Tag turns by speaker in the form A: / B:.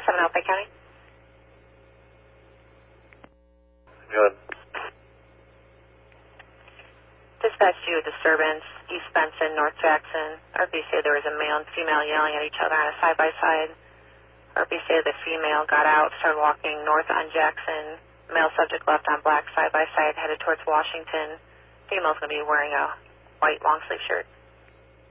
A: 447 Alpine County.
B: Good.
A: Dispatch due to disturbance, East Benson, North Jackson. RPCA there was a male and female yelling at each other on a side-by-side. RPCA the female got out, started walking north on Jackson. Male subject left on black side-by-side, headed towards Washington. Female's going to be wearing a white long-sleeve shirt.